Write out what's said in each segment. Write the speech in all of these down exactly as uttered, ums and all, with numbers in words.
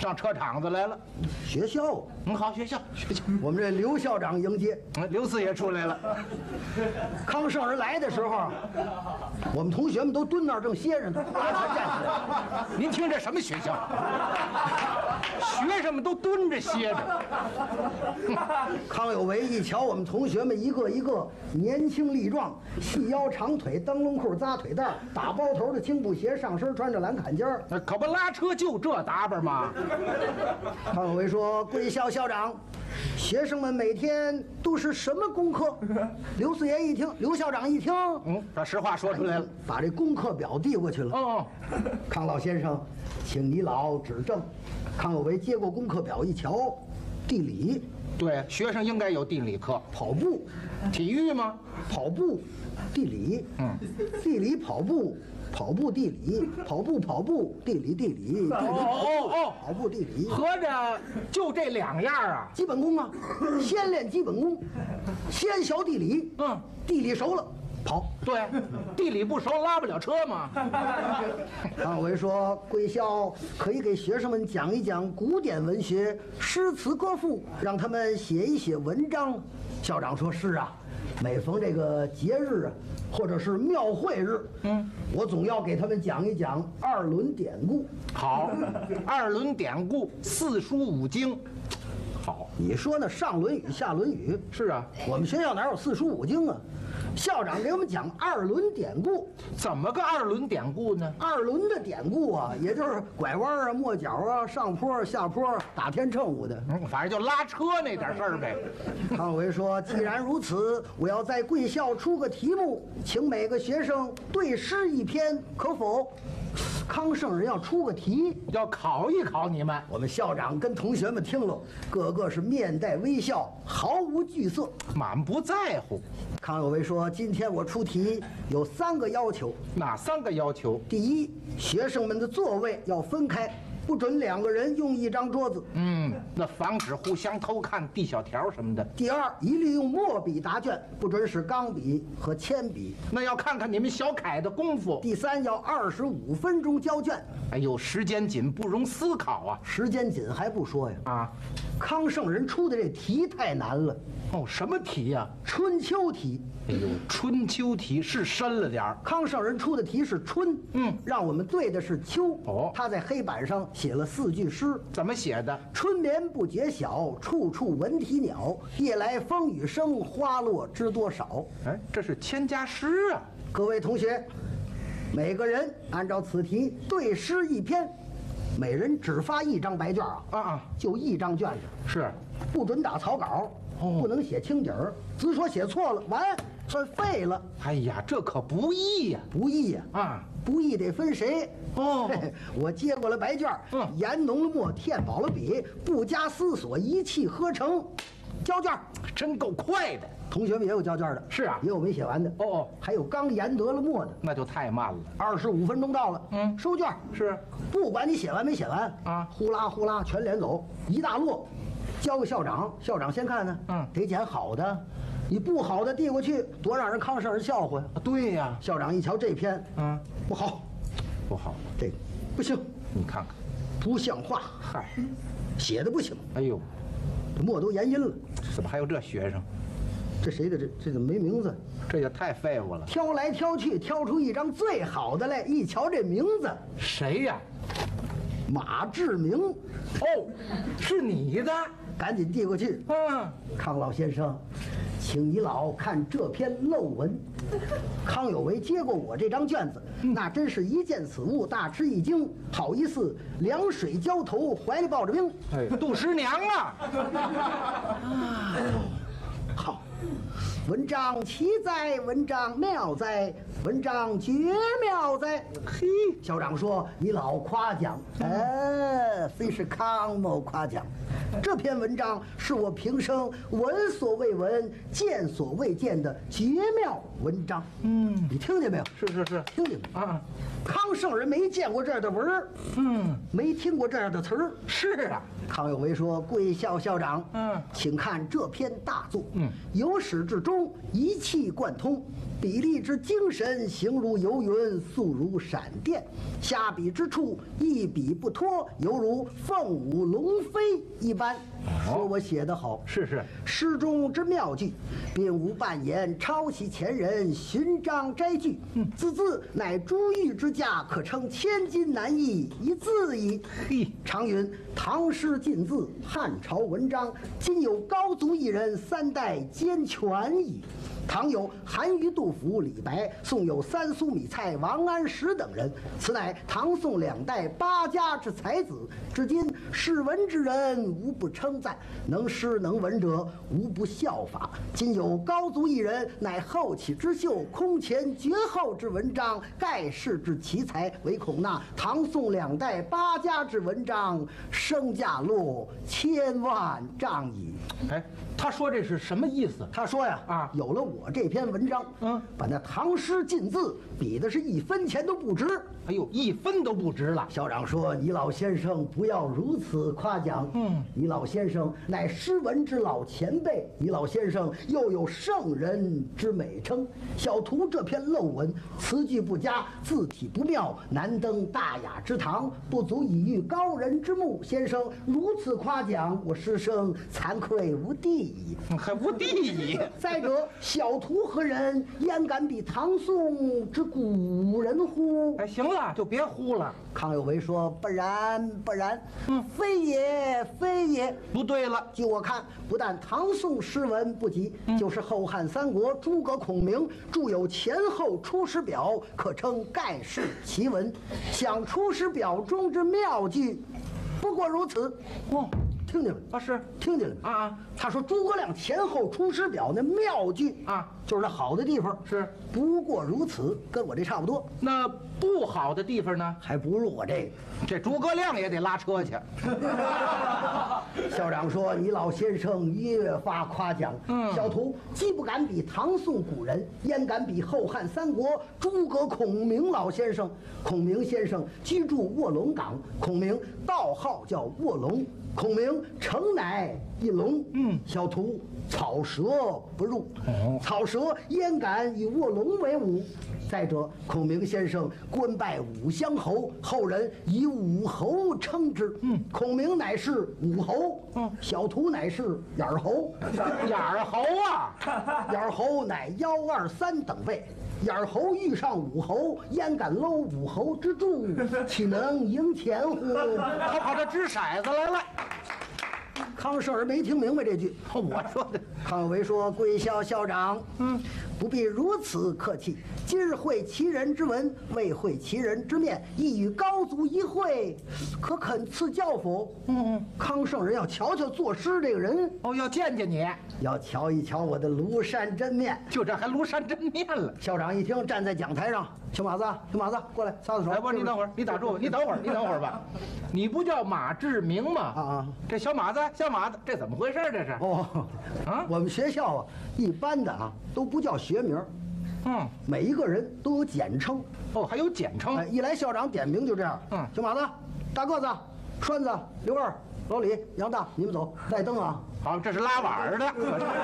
上车场子来了。 学校， 嗯，好，学校，学校。 我们这刘校长迎接。 嗯，刘四爷出来了。 康圣人来的时候，我们同学们都蹲那儿正歇着呢，他才站起来。 您听这什么学校？学生们都蹲着歇着。 康有为一瞧我们同学们一个一个年轻力壮，细腰长腿，灯笼裤扎腿带，打包头的青布鞋，上身穿着蓝坎肩儿， 那可不拉车就这打扮吗？ 康有为说：“贵校校长，学生们每天都是什么功课？”刘四爷一听，刘校长一听， 嗯，把实话说出来了。 把这功课表递过去了。 哦， 康老先生，请你老指正。康有为接过功课表一瞧，地理， 对，学生应该有地理课。 跑步， 体育吗？ 跑步，地理， 嗯， 地理跑步，跑步地理，跑步跑步地理地理，地理跑步哦哦跑步地理， 合着就这两样啊？ 基本功啊，先练基本功，先学地理， 嗯， 地理熟了跑。 对，地理不熟拉不了车嘛。 康有为说，贵校可以给学生们讲一讲古典文学、诗词歌赋，让他们写一写文章。校长说：“是啊，每逢这个节日啊，或者是庙会日，嗯，我总要给他们讲一讲二伦典故。 好，二伦典故，四书五经。好， 你说呢？上《论语》，下《论语》。 是啊， 我们学校哪有四书五经啊？校长给我们讲二伦典故。 怎么个二伦典故呢？ 二伦的典故啊，也就是拐弯啊、抹角啊、上坡、下坡、打天秤舞的。 嗯，反正就拉车那点事儿呗。 康有为说：“既然如此，我要在贵校出个题目，请每个学生对诗一篇，可否？”康圣人要出个题， 要考一考你们。 我们校长跟同学们听了，个个是面带微笑，毫无惧色， 满不在乎。 康有为说：“今天我出题有三个要求。 哪三个要求？ 第一，学生们的座位要分开，不准两个人用一张桌子。 嗯，那防止互相偷看、递小条什么的。 第二，一律用墨笔答卷，不准使钢笔和铅笔。 那要看看你们小凯的功夫。 第三，要二十五分钟交卷。 哎呦，时间紧，不容思考啊！ 时间紧还不说呀， 啊， 康圣人出的这题太难了， 哦，什么题呀、 春秋题。 哎呦，春秋题是深了点儿。 康圣人出的题是春， 嗯， 让我们对的是秋。 哦他在黑板上写了四句诗： 怎么写的？ 春眠不觉晓，处处闻啼鸟。夜来风雨声，花落知多少。 哎，这是千家诗啊！ 各位同学，每个人按照此题对诗一篇，每人只发一张白卷啊啊啊， 就一张卷子， 是， 不准打草稿， 哦不能写清底儿，只说写错了，完算废了， 哎呀，这可不易呀、 不易呀、 啊！ 不易得分谁。 哦嘿嘿我接过了白卷， 嗯研浓了墨，填饱了笔，不加思索，一气呵成，交卷。 真够快的。 同学们也有交卷的， 是啊也有没写完的。 哦哦， 还有刚研得了墨的。 那就太慢了。 二十五分钟到了， 嗯收卷。 是， 不管你写完没写完啊呼啦呼啦全连走，一大摞，交给校长，校长先看呢， 嗯得捡好的，你不好的递过去，多让人康圣人笑话呀。 啊，对呀、 校长一瞧这篇， 嗯， 不好， 不好， 这个不行， 你看看， 不像话， 嗨， 写的不行， 哎呦， 这墨都研阴了， 怎么还有这学生？ 这谁的这这怎么没名字？ 这也太废物了。 挑来挑去，挑出一张最好的来，一瞧这名字， 谁呀？ 马志明， 哦，是你的。 赶紧递过去。 嗯， 康老先生，请你老看这篇漏文。康有为接过我这张卷子，那真是一见此物大吃一惊，好一似凉水浇头，怀里抱着冰。 哎，杜十娘啊！ 好，文章奇哉，文章妙哉，文章绝妙哉。嘿，校长说你老夸奖，哎，非是康某夸奖。这篇文章是我平生闻所未闻、见所未见的绝妙文章。嗯，你听见没有？ 是是是， 听见没有？ 啊， 康圣人没见过这样的文儿， 嗯， 没听过这样的词儿。 是啊， 康有为说：“贵校校长， 嗯请看这篇大作， 嗯， 由始至终一气贯通， 笔力之精神，行如游云，速如闪电。下笔之处，一笔不脱，犹如凤舞龙飞一般。说我写得好， 是是， 诗中之妙句，并无半言，抄袭前人，寻章摘句。嗯，字字乃珠玉之价，可称千金难易一字矣。 嘿， 常云唐诗尽字，汉朝文章，今有高足一人，三代兼全矣。唐有韩愈、杜甫、李白，宋有三苏、米蔡、王安石等人，此乃唐宋两代八家之才子。至今识文之人无不称赞，能诗能文者无不效法。今有高足一人，乃后起之秀，空前绝后之文章，盖世之奇才，唯恐那唐宋两代八家之文章，身价落千万丈矣。 哎，他说这是什么意思？ 他说呀， 啊， 有了我这篇文章， 嗯， 把那唐诗尽字比的是一分钱都不值。 哎呦，一分都不值了。 校长说：“你老先生不要如此夸奖。 嗯， 你老先生乃诗文之老前辈，你老先生又有圣人之美称。小徒这篇陋文，词句不佳，字体不妙，难登大雅之堂，不足以喻高人之目。先生如此夸奖，我师生惭愧无地矣。 还无地矣。 再者，小徒何人？焉敢比唐宋之古人乎？” 哎，行了，就别呼了。 康有为说：“不然，不然，嗯，非也，非也。 不对了， 据我看，不但唐宋诗文不及，嗯、就是后汉三国诸葛孔明著有前后《出师表》，可称盖世奇文。想《出师表》中之妙句，不过如此。” 哦， 听见了啊？是听见了啊啊！ 他说诸葛亮前后《出师表》那妙句啊， 就是那好的地方是， 不过如此，跟我这差不多。 那不好的地方呢？ 还不如我这个。 这诸葛亮也得拉车去。 校长说：“你老先生越发夸奖。嗯，小徒既不敢比唐宋古人，焉敢比后汉三国诸葛孔明老先生？孔明先生居住卧龙岗，孔明道号叫卧龙，孔明诚乃一龙。嗯，小徒草蛇不入，草蛇焉敢与卧龙为伍？再者，孔明先生官拜武乡侯，后人以武侯称之。嗯，孔明乃是武侯，嗯，小徒乃是眼儿侯。 眼儿侯啊， 眼儿侯乃幺二三等辈。眼儿侯遇上武侯，焉敢搂武侯之柱？岂能赢钱乎？ 他跑这掷骰子来了。 康圣儿没听明白这句， 我说的。 康有为说：“贵校校长，嗯，不必如此客气。今日会其人之文，未会其人之面，亦与高足一会，可肯赐教否？”嗯嗯，康圣人要瞧瞧作诗这个人， 哦，要见见你， 要瞧一瞧我的庐山真面。 就这还庐山真面了。 校长一听，站在讲台上，小马子，小马子，过来擦擦手。 哎，不，你等会儿，你打住，你等会儿，你等会儿吧。你不叫马志明吗？ 啊啊， 这小马子，小马子，这怎么回事？这是？ 哦，啊，我们学校啊，一般的啊都不叫学名，嗯，每一个人都有简称。 哦，还有简称。 哎，一来校长点名就这样。嗯，小马子、大个子、栓子、刘二、老李、杨大，你们走，带灯啊。 好，这是拉碗的。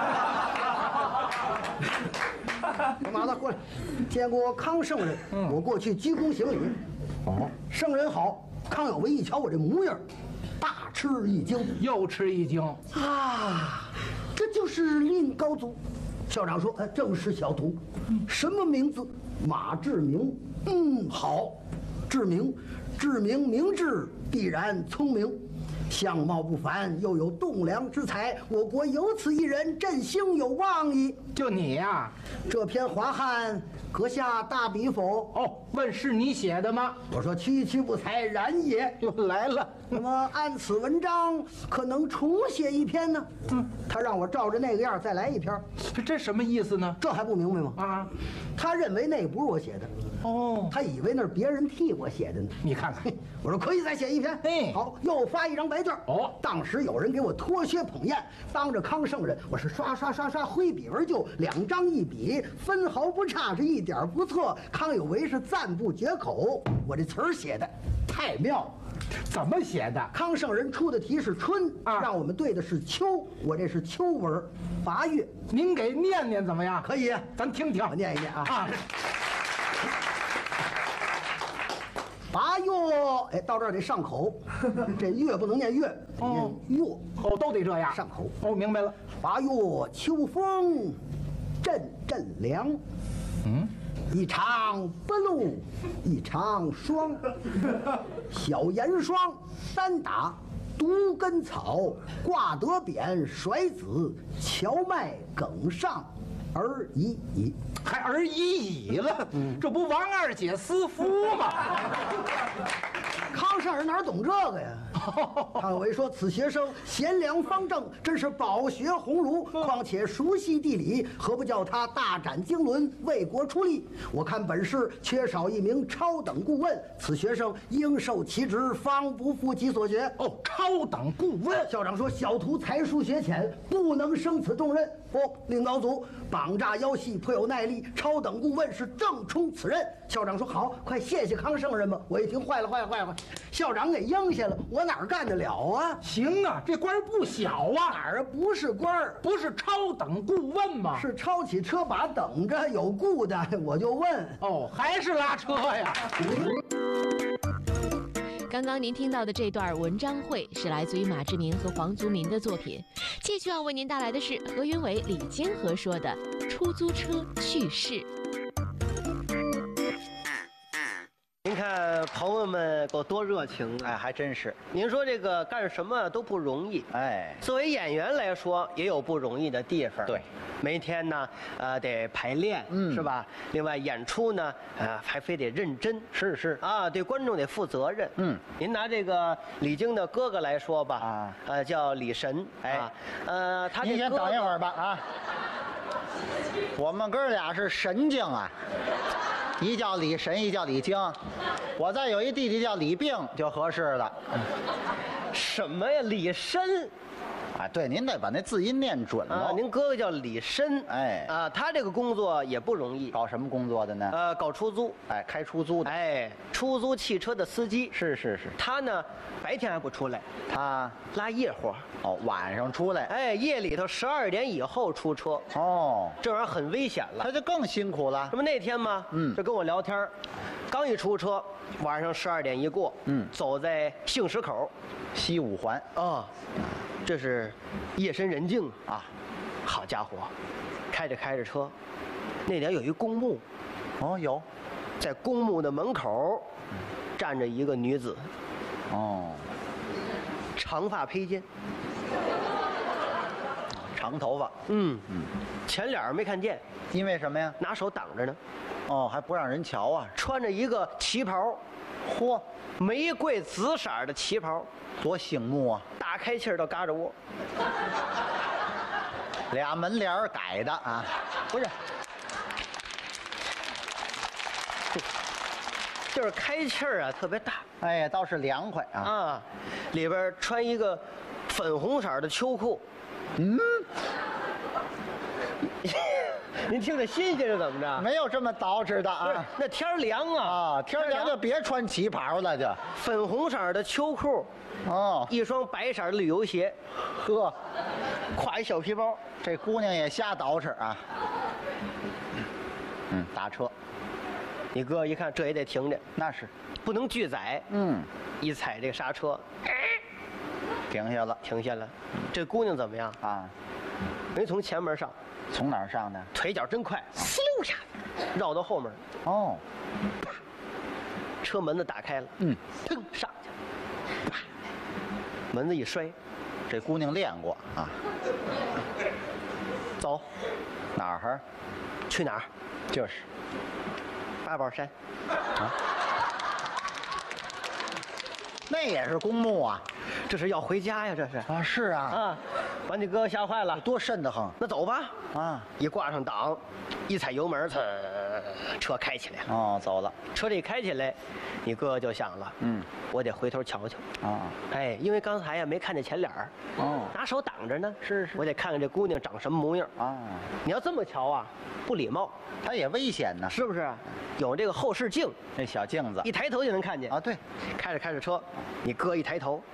小马子过来，见过康圣人，嗯、我过去鞠躬行礼。哦，圣人好。康有为一瞧我这模样，大吃一惊， 又吃一惊啊！这就是令高足。校长说：“哎，正是小徒。什么名字？马志明。嗯，好，志明，志明明智，必然聪明。相貌不凡，又有栋梁之才，我国有此一人，振兴有望矣。” 就你呀、啊？ 这篇华汉，阁下大笔否？ 哦，问是你写的吗？ 我说区区不才，然也。 又来了。 那么按此文章，可能重写一篇呢？嗯，他让我照着那个样再来一篇。 这这什么意思呢？ 这还不明白吗？啊，他认为那不是我写的。哦，他以为那是别人替我写的呢。 你看看， 我说可以再写一篇。哎，好，又发一张白卷。哦，当时有人给我脱靴捧砚，当着康圣人，我是刷刷刷刷挥笔而就，两张一笔，分毫不差，是一点不错。康有为是赞不绝口，我这词儿写的太妙了。 怎么写的？ 康圣人出的题是春啊， 让我们对的是秋，我这是秋文，八月。 您给念念怎么样？ 可以， 咱听听， 我念一念啊。 啊， 八月，哎，到这儿得上口，这月不能念月，得念月。 哦，都得这样上口。 哦，明白了。 八月秋风阵阵凉， 嗯， 一场不露一场霜，小严霜单打独根草，挂得扁甩子荞麦梗上而已矣。 还而已矣了，这不王二姐私夫吗？ 康圣人哪懂这个呀？康有为说：“此学生贤良方正，真是饱学鸿儒，况且熟悉地理，何不叫他大展经纶，为国出力？我看本市缺少一名超等顾问，此学生应受其职，方不负其所学。” 哦，超等顾问。 校长说：“小徒才疏学浅，不能胜此重任。不，领导组膀炸腰细，颇有耐力，超等顾问是正充此任。”校长说：“好，快谢谢康圣人吧。”我一听，坏了，坏了，坏了！校长给应下了，我哪儿干得了啊？ 行啊，这官儿不小啊， 哪儿不是官儿？ 不是超等顾问吗？ 是抄起车把等着有雇的，我就问。 哦，还是拉车呀？ 刚刚您听到的这段文章会是来自于马志明和黄族民的作品。继续要为您带来的是何云伟、李坚和说的《出租车趣事》。 您看朋友们够多热情啊！ 哎，还真是。 您说这个干什么都不容易。 哎， 作为演员来说，也有不容易的地方。 对， 每天呢，呃，得排练， 嗯是吧？另外演出呢，呃，还非得认真。 是是啊，对观众得负责任。 嗯， 您拿这个李菁的哥哥来说吧， 啊， 呃，叫李神。 哎啊，呃，他这您先哥哥等一会儿吧啊。我们哥俩是神经啊，一叫李神，一叫李菁。我再有一弟弟叫李病就合适了。 什么呀？李申。 啊，对，您得把那字音念准啊， 了。 您哥哥叫李申， 哎啊，他这个工作也不容易， 搞什么工作的呢？ 呃，搞出租， 哎，开出租的。 哎，出租汽车的司机。 是是是， 他呢，白天还不出来， 他拉夜活， 哦晚上出来。 哎，夜里头十二点以后出车， 哦， 这玩意儿很危险了。 他就更辛苦了这。不那天吗？ 嗯这跟我聊天，刚一出车，晚上十二点一过， 嗯走在杏石口， 西五环啊，这是夜深人静啊。 啊， 好家伙，开着开着车，那点有一公墓， 哦有， 在公墓的门口站着一个女子， 哦， 长发披肩， 长头发。 嗯嗯，前脸没看见， 因为什么呀？ 拿手挡着呢， 哦，还不让人瞧啊。 穿着一个旗袍， 嚯， 玫瑰紫色的旗袍， 多醒目啊！ 大开气儿到嘎吱窝。 俩门帘儿改的啊。 不是，就是开气儿啊，特别大哎呀，倒是凉快啊。 啊，里边穿一个粉红色的秋裤。 嗯， 您听着新鲜是怎么着？ 没有这么捯饬的不是啊。， 那天儿凉啊啊，天儿凉就别穿旗袍了，就。 粉红色的秋裤， 哦， 一双白色的旅游鞋， 呵， 挎一小皮包。 这姑娘也瞎捯饬啊。嗯，打车， 你哥一看这也得停着， 那是。 不能拒载， 嗯， 一踩这个刹车， 停下了停下了。这姑娘怎么样？ 啊。 没从前门上， 从哪儿上的？ 腿脚真快，嗖一下绕到后门， 哦， 车门子打开了， 嗯， 腾上去，啪，门子一摔， 这姑娘练过啊。 走， 哪儿？ 去哪儿？ 就是。 八宝山。 那也是公墓啊。 这是要回家呀，这是啊，是啊。 啊，把你哥吓坏了。 多瘆得慌那走吧， 啊！ 一挂上档， 一踩油门，呲，车开起来了。 哦，走了。 车这一开起来，你哥哥就想了， 嗯， 我得回头瞧瞧。 啊， 哎，因为刚才呀没看见前脸儿， 哦， 拿手挡着呢。 是是我得看看这姑娘长什么模样。 啊， 你要这么瞧啊，不礼貌， 他也危险呢。 是不是？有这个后视镜， 那小镜子一抬头就能看见。 啊，对， 开着开着车，你哥一抬头，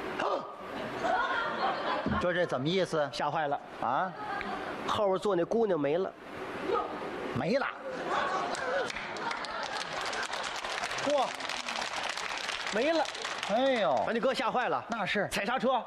说这怎么意思吓坏了， 啊？ 后边坐那姑娘没了。 没了。嚯， 没了， 哎呦把，你哥吓坏了， 那是踩刹车，